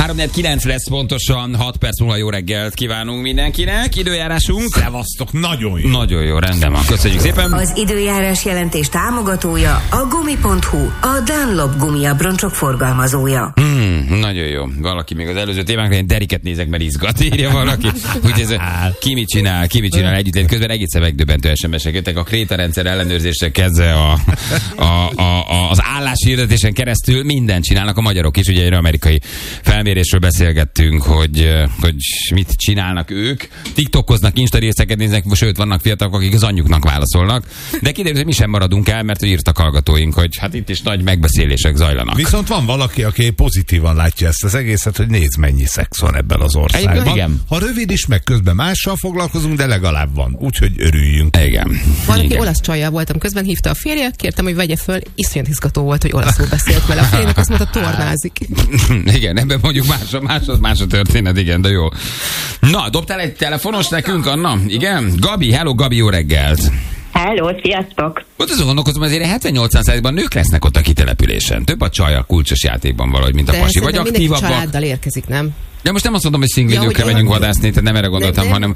3-9 lesz pontosan, 6 perc múlva jó reggelt kívánunk mindenkinek. Időjárásunk. Szevasztok, nagyon jó. Nagyon jó, rendben van. Köszönjük szépen. Az időjárás jelentés támogatója a Gumi.hu, a Dunlop gumiabroncsok forgalmazója. Nagyon jó. Valaki még az előző témánkra, én Deriket nézek, mert izgat, írja valaki. Úgy ez, ki mit csinál együtt. Közben egészen megdöbbentő SMS-ek jöttek. A krétarendszer ellenőrzésre kezdve az álláshirdetésen keresztül mindent csinálnak a magyarok is. Ugye egy amerikai felmérésről beszélgettünk, hogy mit csinálnak ők. TikTokoznak, Insta-részeket néznek, sőt, vannak fiatalok, akik az anyjuknak válaszolnak. De kiderült, hogy mi sem maradunk el, mert írtak hallgatóink, hogy hát itt is nagy megbeszélések zajlanak. Viszont van valaki, aki pozitívan látja ezt az egészet, hogy nézd, mennyi szex van ebben az országban. Igen. Ha rövid is, meg közben mással foglalkozunk, de legalább van. Úgyhogy örüljünk. Igen. Valaki olasz csajjal voltam, közben hívta a férje, kértem, hogy vegye föl, iszonyat izgató volt, hogy olaszul beszélt vele. A férjének azt mondta, tornázik. Igen, ebben mondjuk más a történet, igen, de jó. Na, dobtál egy telefonos nekünk, Anna? Igen? Gabi, hello Gabi, jó reggelt! Hello, sziasztok! Ott azon gondolkozom, azért 70-80%-ban nők lesznek ott a kitelepülésen. Több a csaj a kulcsos játékban valahogy, mint a pasi. Vagy aktívabbak. Családdal érkezik, nem? De most nem azt mondom, hogy szingvidőkre menjünk vadászni, tehát nem erre gondoltam, hanem...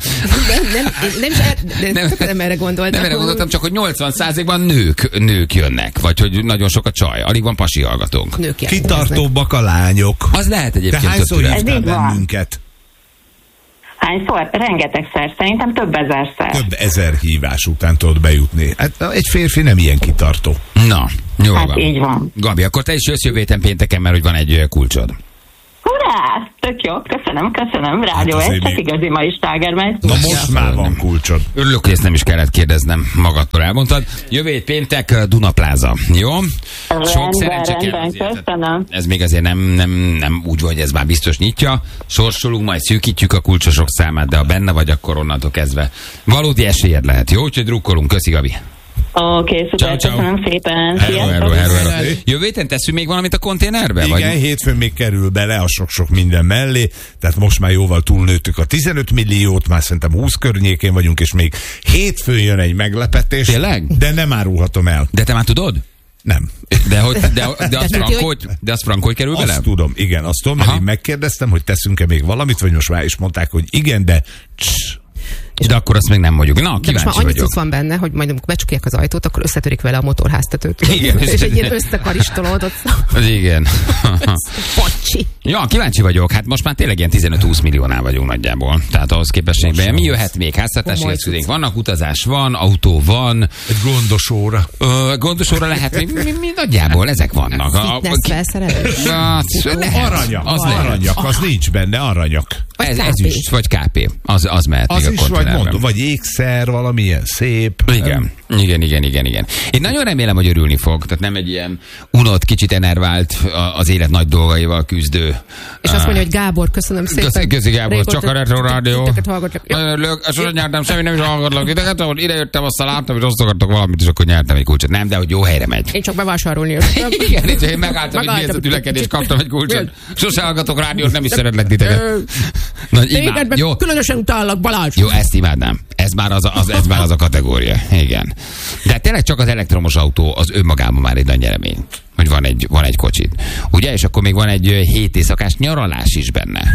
Nem erre gondoltam. Nem erre gondoltam, csak hogy 80%-ban nők jönnek, vagy hogy nagyon sok a csaj. Alig van pasi hallgatónk. Kitartóbbak a lányok. Az lehet egyébként. Te hányszor hívtál Ez bennünket? Hányszor? Rengetegszer, szerintem több ezerszer. Több ezer hívás után tudod bejutni. Hát egy férfi nem ilyen kitartó. Na, jó Hát van. így van. Gabi, akkor te is jössz jövő héten pénteken, mert hogy van egy kulcsod. Hurrá! Tök jó, köszönöm. Rádió Hát 1, azért csak igazi mai stáger megy. Na most már van kulcsod. Örülök, hogy ezt nem is kellett kérdeznem, magadtól elmondtad. Jövő hét péntek Dunapláza, jó? Sok szerencse kell azért. Köszönöm. Ez még azért nem úgy van, hogy ez már biztos nyitja. Sorsolunk, majd szűkítjük a kulcsosok számát, de ha benne vagy, akkor onnantól kezdve valódi esélyed lehet, jó? Úgyhogy drukkolunk, köszi Gabi. Oké, szuper, köszönöm szépen. Hello. Jövő héten teszünk még valamit a konténerbe? Igen, vagy? hétfőn még kerül bele a sok-sok minden mellé, tehát most már jóval túlnőttük a 15 milliót, már szerintem 20 környékén vagyunk, és még hétfőn jön egy meglepetés. Tényleg? De nem árulhatom el. De te már tudod? Nem. De az frankó, hogy kerül bele? Azt tudom, igen, azt tudom, mert én megkérdeztem, hogy teszünk-e még valamit, vagy most már is mondták, hogy igen, de De akkor azt még nem mondjuk. Na, de most már kíváncsi vagyok. van benne, hogy majd amikor becsukják az ajtót, akkor összetörik vele a motorháztetőt. Igen. És egy ilyen összekaristolódott. Igen. Pacsi. Ja, kíváncsi vagyok. Hát most már tényleg ilyen 15-20 milliónál vagyunk nagyjából. Tehát ahhoz képest mi jöhet még? Háztartási eszközeink vannak, utazás van, autó van. egy gondos óra. Gondos óra lehet, mi nagyjából ezek vannak. Fitness felszerelés. Aranyak, az nincs benne, aranyak. Ez ezüst, vagy KP. Az mehet Az még is a vagy konténerben. mondom, vagy ékszer, valamilyen szép. Igen. Én nagyon remélem, hogy örülni fog. Tehát nem egy ilyen unott, kicsit enervált, az élet nagy dolgaival küzdő. És azt mondja, hogy Gábor, köszönöm szépen. Köszi Gábor, csak a Retro Rádió. Titeket hallgatlak. Nagyon örülök, sosem nyertem semmi, nem is hallgatlak titeket, ahol ide jöttem, aztán láttam, hogy osztogattok valamit, és akkor nyertem egy kulcsot. Nem, de hogy jó helyre megy. Én csak bevásárolni jöttem. Igen, én megálltam, hogy mi ez a tülekedés, kaptam egy kulcsot. Sose hallgatok rádiót, nem is szeretlek titeket. Téged Jó. különösen utállak, Balázs. Jó, ezt imádnám. Ez már az a kategória. Igen. De tényleg csak az elektromos autó az önmagában már egy nagy nyeremény, hogy van egy kocsit. Ugye? És akkor még van egy 7 éjszakás nyaralás is benne.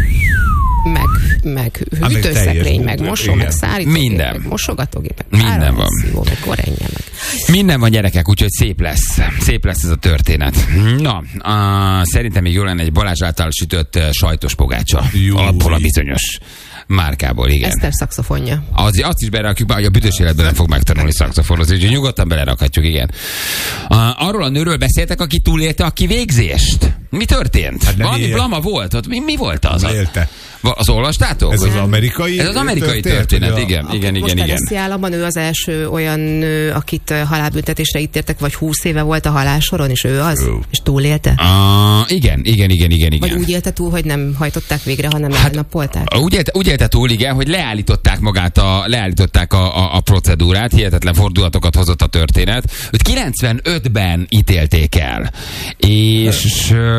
Meg hűtőszekrény, meg mosó, meg szárítógép, minden. meg mosogatógép, Minden van. áramszívó, meg korenje, meg. Minden van, gyerekek, úgyhogy szép lesz. Szép lesz ez a történet. Na, szerintem még jól lenne egy Balázs által sütött sajtos pogácsa. Abból a bizonyos márkából, igen. Eszter szaxofonja. Azt is berakjuk, hogy a büdös életben nem fog megtanulni szaxofonozni, úgyhogy nyugodtan belerakhatjuk, igen. Arról a nőről beszéltek, aki túlélte a kivégzést. Mi történt? Hát valami blama volt? Ott mi volt az? Élte. Az olvastátok? Ez az amerikai? Ez az amerikai történet, igen. Most Tennessee államban ő az első olyan nő, akit halálbüntetésre ítéltek, vagy 20 éve volt a halálsoron, és ő az? És túlélte? Igen. Vagy úgy élte túl, hogy nem hajtották végre, hanem elnappolták? Úgy élte túl, igen, hogy leállították a procedúrát, hihetetlen fordulatokat hozott a történet. Őt 95-ben ítélték el. És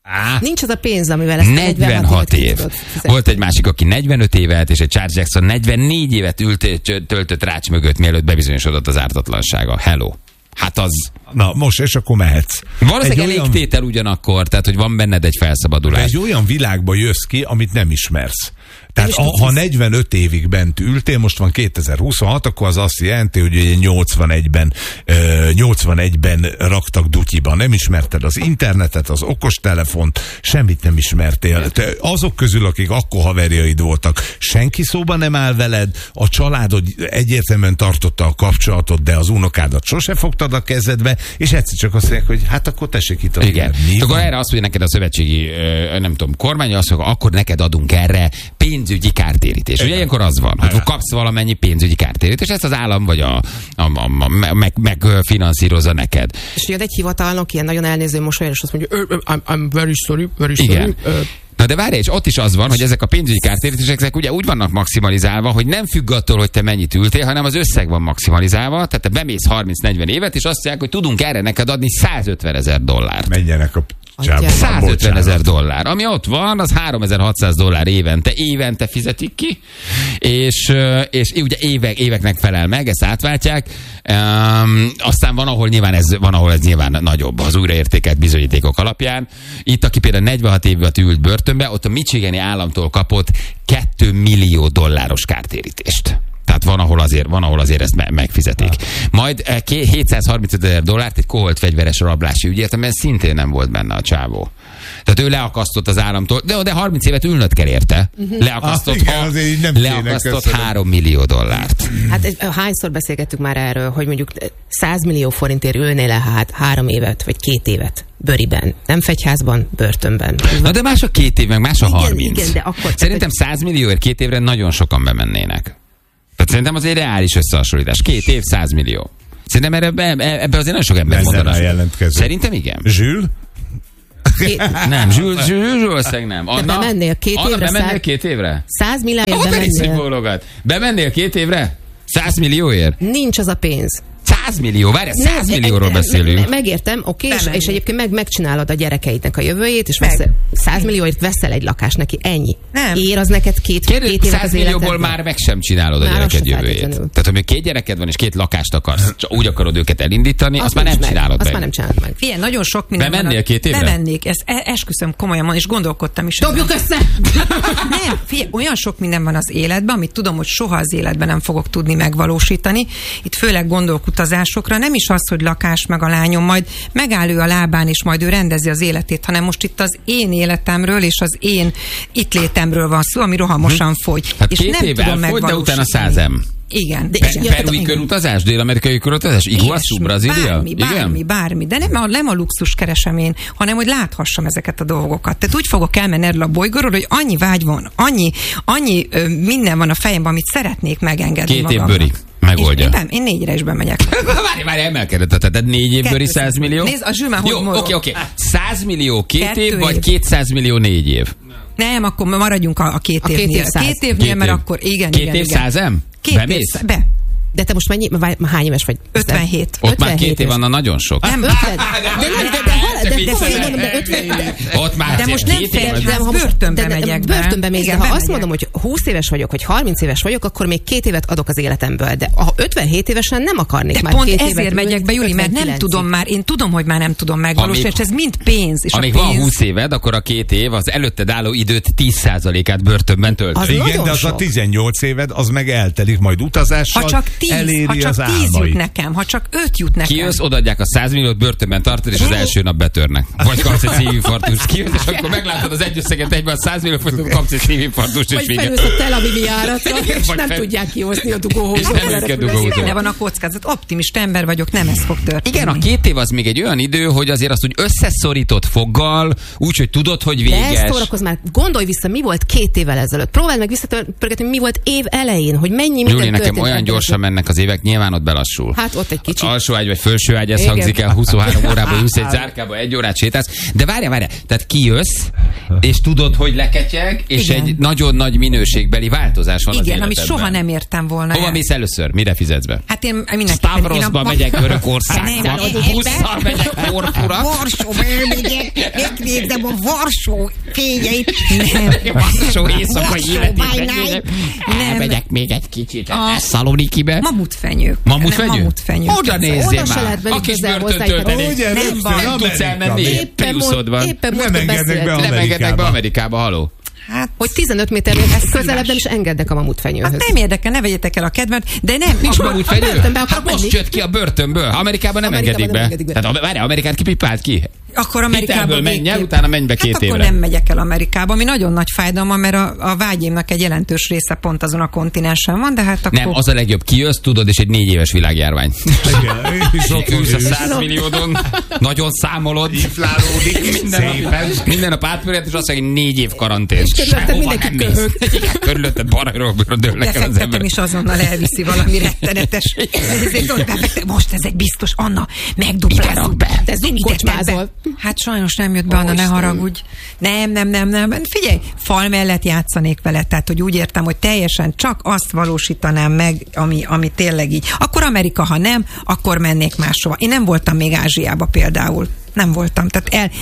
Nincs az a pénz, amivel ezt 46 év. Volt egy másik, aki 45 évet, és egy Charles Jackson 44 évet töltött rács mögött, mielőtt bebizonyosodott az ártatlansága. Hello. Hát az... Na, most, és akkor mehetsz. Valószínűleg elégtétel ugyanakkor, tehát, hogy van benned egy felszabadulás. Egy olyan világba jössz ki, amit nem ismersz. Tehát ha 45 évig bent ültél, most van 2026, akkor az azt jelenti, hogy 81-ben raktak dutyiba. Nem ismerted az internetet, az okostelefont, semmit nem ismertél. Te azok közül, akik akkor haverjaid voltak, senki szóba nem áll veled, a családod egyértelműen tartotta a kapcsolatot, de az unokádat sose fogtad a kezedbe, és egyszer csak azt mondják, hogy hát akkor tessék itt a igen. Akkor erre azt mondja neked a szövetségi, nem tudom, kormány, azt mondja, akkor neked adunk erre pénzügyi kártérítést. Ugye ilyenkor az van, hogy kapsz valamennyi pénzügyi kártérítést, ezt az állam vagy megfinanszírozza neked. És jön egy hivatalnok, ilyen nagyon elnéző mosolyra, és azt mondja, I'm very sorry. Igen. Na de várj, és ott is az van, hogy ezek a pénzügyi kártérítések ugye úgy vannak maximalizálva, hogy nem függ attól, hogy te mennyit ültél, hanem az összeg van maximalizálva, tehát te bemész 30-40 évet, és azt mondják, hogy tudunk erre neked adni $150,000. Menjenek a $150,000. Ami ott van, az $3,600 évente fizetik ki, és ugye éveknek felel meg, ezt átváltják. Aztán van, ahol ez nyilván nagyobb az újraértékelt bizonyítékok alapján. Itt, aki például 46 évet ült börtönbe, ott a Michigani államtól kapott $2 millió kártérítést. Tehát van, ahol azért ezt megfizetik. Majd $735,000 egy koholt fegyveres rablási ügyért, amiben szintén nem volt benne a csávó. Tehát ő leakasztott az államtól, de 30 évet ülnöd kell érte. Leakasztott $3 millió. Hát hányszor beszélgettünk már erről, hogy mondjuk 100 millió forintért ülnél le 3 évet, vagy 2 évet bőriben. Nem fegyházban, börtönben. Na de más a 2 év, meg más a 30. Igen, de akkor szerintem 100 millióért 2 évre nagyon sokan bemennének. Tehát szerintem az egy reális összehasonlítás. 2 év, 100 millió. Szerintem ebbe azért nagyon sok ember mondanak. Szerintem igen. Zsül? Nem, Zsül nem. Anna, bemennél 2 évre? Bemennél 2 évre? 100 millióért bemennél. Bemennél 2 évre? 100 millióért? Nincs az a pénz. 100 millió, várj, 100 millióról beszélünk. Megértem, oké, és egyébként megcsinálod a gyerekeidnek a jövőjét, és 100 millióért veszel egy lakást neki, ennyi. Nem. Ér az neked két évet 100 millióból már meg sem csinálod a gyereked jövőjét. Tehát, hogy még 2 gyereked van, és 2 lakást akarsz, csak úgy akarod őket elindítani, azt már nem csinálod meg. Azt már nem csinálod meg. Figyelj, nagyon sok minden van. Bemennél 2 évre? Bemennék, ezt esküszöm komolyan, és gondolkodtam is. Dobjuk össze! Nem, figyelj, olyan sok minden van az életben, amit tudom, hogy soha az életben nem fogok tudni megvalósítani. Itt főleg gondolok utazásokra, nem is az, hogy lakás meg a lányom, majd megáll ő a lábán, és majd ő rendezi az életét, hanem most itt az én életemről és az én itt létemről van szó, ami rohamosan fogy. Hát és 2 nem évvel tudom fogy, de utána 100M. Igen. Perui körutazás, dél-amerikai körutazás, Iguazu, Brazília? Bármi. De nem a luxus keresem én, hanem hogy láthassam ezeket a dolgokat. Tehát úgy fogok elmenni erről a bolygóról, hogy annyi vágy van, annyi minden van a fejemben, amit szeretnék megengedni 2 év bőri. Megoldja. Én 4-re is bemegyek. Várj, emelkedett. Tehát 4 év bőri 100 millió? Nézd, a Zsül már hogy mozog. Oké. 100 millió 2 év, vagy 200 millió 4 év? Nem, akkor maradjunk a 2 évnél. 2 évnél, mert akkor igen. 2 év 100M? Bemész? Be. De te most hány éves vagy? 57. Ott már 2 év van, nagyon sok. Nem, 50. De most nem fegyház, börtönbe megyek be. Börtönbe mész, de ha azt mondom, hogy 20 éves vagyok, hogy 30 éves vagyok, akkor még 2 évet adok az életemből. De ha 57 évesen nem akarnék már 2 évet. Pont ezért megyek be, Juli, mert nem tudom már, én tudom, hogy már nem tudom megvalósítani, és ez mind pénz. Amíg van 20 éved, akkor a 2 év az előtted álló időt 10%-át börtönben töltött. Igen, de az a 18 éved, az meg eltelik majd utazással. Ha csak 10 jut nekem, ha csak 5 jut nekem. Kijössz, odaadják a 100 milliót, börtönben tartod, és az első nap betörnek. Vagy kapsz egy szívinfarktust. Kijössz, és akkor meglátod az egy összeget egyben, a 100 milliót, vagy kapsz egy szívinfarktust, és vége. Vagy felülsz a Tel Avivi járatra, és nem tudják kihozni a dugóhúzót. Ne van a kockázat. Optimista ember vagyok, nem ez fog történni. Igen, a 2 év az még egy olyan idő, hogy azért azt úgy összeszorított foggal, úgyhogy tudod, hogy véges. De szórakozz már, gondolj vissza, mi volt 2 évvel ezelőtt. Próbáld meg visszapörgetni, mi volt év elején, hogy mennyi minden történt. Nekem olyan gyorsan mennek az évek, nyilván ott belassul. Hát ott egy kicsit. Alsó ágy vagy felső ágy, ez hangzik el, 23 órából ülsz egy zárkába, 1 órát sétálsz, de várjál, tehát kijössz, és tudod, hogy leketyeg, és Igen. egy nagyon nagy minőségbeli változás van az Igen, életedben. amit soha nem értem volna. Hova mész először? Mire fizetsz be? Hát én mindenképpen... Stavrosba megyek, Örökországba, Nem, busszal megyek, Korfura. Varsóba elmegyek, megnézem a Varsó fényeit. Nem. Varsó éjszakai életét. Nem. Megyek még egy kicsit Szalonikibe. Mamutfenyők. Mamutfenyő? Mamutfenyők. Oda nézzél Oda se már. lehet velük A kis közel börtöntől hozzá. Ugye, Nem rögtön baj. Nem tudsz Amerika. elmenni. Éppen Priuszod van. éppen Nem most engednek be beszéltünk. Nem engednek be Amerikába. Amerikába, haló. Hát, Hogy 15 méternél közelebb nem is engednek a mamutfenyőhöz. hát nem érdekel, ne vegyetek el a kedvet, de nem. Nincs akkor- mamutfenyő? börtönbe akarok Hát most menni. jött ki a börtönből. Amerikában nem Amerikában engedik nem be. engedik be. Tehát várj, Amerikát kipipált ki? Akkor Amerikába Hitelből menj el, végképp. utána menj be 2 hát évre. akkor nem megyek el Amerikába, ami nagyon nagy fájdalma, mert a vágyémnak egy jelentős része pont azon a kontinensen van, de hát akkor... Nem, az a legjobb, kijössz, tudod, és egy 4 éves világjárvány. Igen, és ott Ülsz a ülsz. 100 milliódon, nagyon számolod, Inflálódik szépen. minden nap átpörget, és azt mondja, hogy 4 év karantén. körülötted Sehova mindenki nem mész. köhög. Igen, körülötted barajról dőlnek el az Lefektetem emberek. is azonnal elviszi valami rettenetes. Ezért ott befektetem. Most ez egy biztos, Anna, megduplázzuk be. Te zumkocsmázol. Hát sajnos nem jött be, Anna, ne haragudj. Nem. Figyelj, fal mellett játszanék vele, tehát hogy úgy értem, hogy teljesen csak azt valósítanám meg, ami tényleg így. Akkor Amerika, ha nem, akkor mennék máshova. Én nem voltam még Ázsiába például. Nem voltam, tehát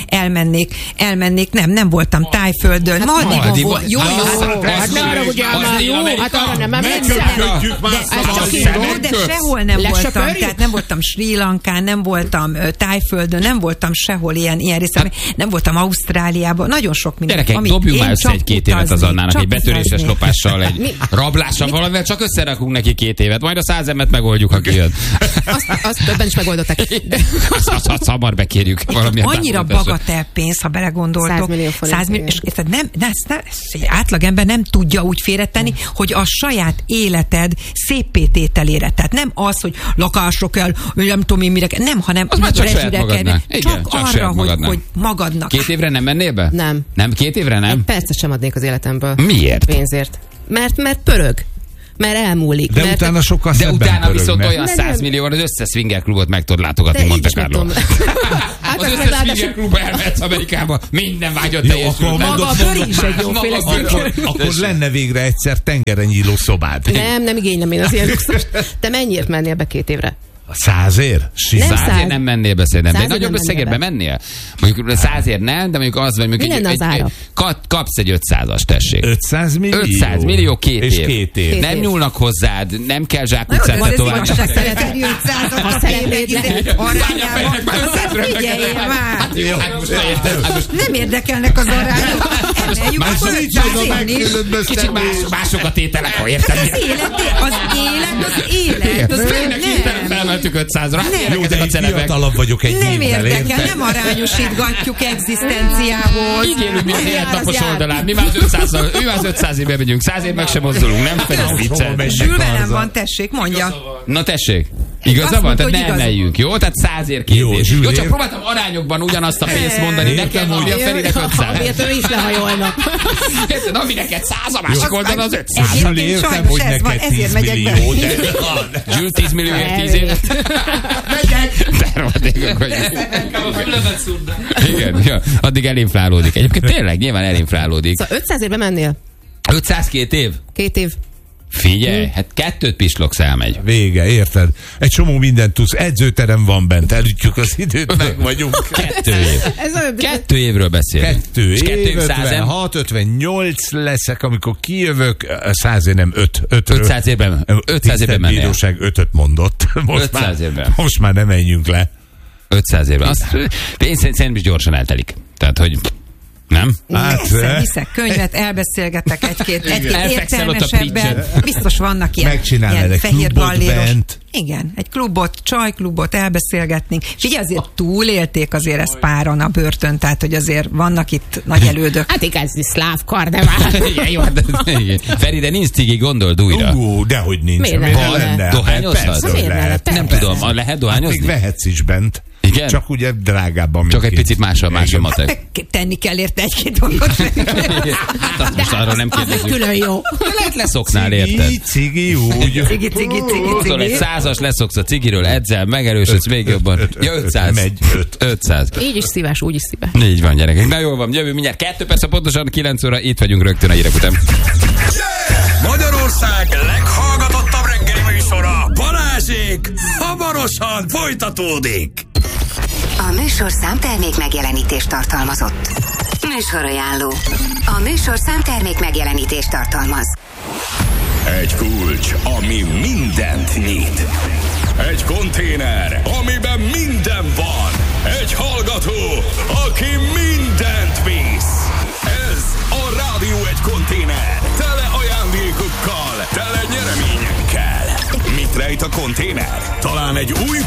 elmennék, nem voltam Tájföldön, Maldivon volt. Jó, Hát ne arra ugyan már, jó, hát arra nem emlékszem. Megköpjük már Ez csak szabadon. jó, de sehol nem voltam, Lesöpörjük? tehát nem voltam Sri Lankán, nem voltam Tájföldön, nem voltam sehol ilyen részben, nem voltam Ausztráliában, nagyon sok minden. Gyerekek, amit dobjunk én már össze csak egy 2 évet az utaznék, Annának, csak egy betöréses utaznék. lopással, egy rablással, valamivel csak összerakunk neki 2 évet, majd a 100 emet megoldjuk, ha kijön. Azt többen is megoldották. Azt hamar bekérjük valamilyen Annyira támogatásra. bagatell pénz, ha belegondoltok. 100 millió forint, 100 millió, igen. és ezt egy átlagember nem tudja úgy félretenni, hogy a saját életed széppétételére. Tehát nem az, hogy lakásra kell, nem tudom én mire kell, nem, hanem Az már csak saját rezsire kell, magadnál. Igen, csak csak arra, saját magadnál. hogy magadnak. 2 évre nem mennél be? Nem. Nem? 2 évre nem? Egy percet sem adnék az életemből. Miért? Pénzért. Mert pörög. Mert elmúlik. De mert utána sokkal De szebben utána viszont pörögnek. olyan Nem, 100 nem. millió, az összes swinger klubot meg tudod látogatni de így Monte is meg Carlo. tudom. Hát Az az összes meg ráadásul swinger klubba elmehetsz Amerikába, minden vágyat Jó, teljesült. akkor maga a bőr is egy jóféle Akkor lenne végre egyszer tengeren nyíló szobád. nem igénylem én az ilyen luxust. Te mennyiért mennél be 2 évre? 100-ért? Nem 100-ért nem mennél be szerintem, de egy 100-ért nagyobb nem összegért mennél be. bemennél? Mondjuk 100-ért nem, de mondjuk az, vagy mondjuk Mi lenne az ára? kapsz egy 500-as, tessék. 500 millió? 500 millió 2 És év. 2 év. Nem év. nyúlnak hozzád, nem kell Na jó, de zsákutcát ez tetoválni. igazságszerű 500-at Ha a szeretnéd, pénznek arányában. Azért figyelj már! Hát jó, hát most érted. Hát most Nem érdekelnek az arányok. Emeljük Más akkor nincs oda 500 is. kicsit mások a tételek, ha érted. Az élet. Az Tényleg hirtelen nem. felmeltük 500-ra. Jó, Ezek de a én celebek. fiatalabb vagyok egy Nem évvel, érdekel, érted? nem arányosítgatjuk egzisztenciához. Így élünk mi az életnapos jár. oldalán. Mi már az 500 évben megyünk. 100 év meg sem mozdulunk. Nem Feri, Hova viccel. megyünk Zsülvelem haza? van, tessék, mondja. Na tessék. Igaza Azt van? mondta, Tehát hogy ne igaza. emeljünk, jó? Tehát 100-ért 2 Jó, év. Zsül, Jó, csak ér- próbáltam arányokban ugyanazt a pénzt mondani. Nekem úgy a Ferinek 500. Amiért ő is lehajolna. Érted? Ami neked 100, a másik oldalon az 500. Egyébként Zsül, értem, sajnos hogy ez van, neked ezért 10 megyek be. millió, de... Zsül 10 millióért 10 évet. Tervadékok vagyunk. Igen, ja, addig elinflálódik. Egyébként tényleg nyilván elinflálódik. Szóval 500 évre mennél? 502 év? 2 év. Figyelj, hát 2 pislogsz elmegy. Vége, érted? Egy csomó mindent tudsz. Edzőterem van bent, elütjük az időt, meg vagyunk. 2 év. Ez olyan... 2 évről beszélünk. 2 És 2 év, év 100 56, 58 leszek, amikor kijövök, 100 év nem 5. 500 évben. 500 évben mennél. Bíróság 5-öt mondott. Most 500 évben. Most már nem menjünk le. 500 évben. Azt, én szerintem is gyorsan eltelik. Tehát, hogy nem? Hát, Viszek könyvet, elbeszélgetek egy-két Elfekszel ott a értelmesebben. bridge-en. Biztos vannak ilyen, Megcsinálnál ilyen egy fehér klubot galléros. bent. Igen, egy klubot, csajklubot elbeszélgetnénk. Figyelj, azért túlélték azért ezt páran a börtön, tehát hogy azért vannak itt nagy elődök. Hát igaz, szláv karnevál. Igen, jó, de, igen. Feri, de nincs cigi, gondold újra. Dehogy nincs. Miért Miért nem? lenne? Dohányozhat? Persze, hogy Miért ne lehet. lehet? Nem Persze. tudom, lehet Hát dohányozni? még vehetsz is bent. Igen? Csak ugye drágábban. Csak egy picit más a matek. Tenni kell érte egy-két dolgot. Hát azt most arról nem kérdezünk. Külön jó. Lehet leszoknál, érted? Cigi, úgy. Cigi. Egy 100-as leszoksz a cigiről, edzel, megerősödsz még jobban. Ja, 500. Megy 500. Így is szívás, úgy is szíves. Így van, gyerekek. Na jól van, jövő mindjárt 2 perc, pontosan 9 óra, itt vagyunk rögtön a hírek után. Magyarország leghallgatottabb reggeli műsora, Balázsék, hamarosan folytatódik. A műsorszám termék megjelenítést tartalmazott. Műsorajánló. A műsorszám termék megjelenítést tartalmaz. Egy kulcs, ami mindent nyit. Egy konténer, amiben minden van. Egy hallgató, aki mindent visz. Ez a Rádió egy konténer. Tele ajándékokkal, tele nyereményekkel. Mit rejt a konténer? Talán egy új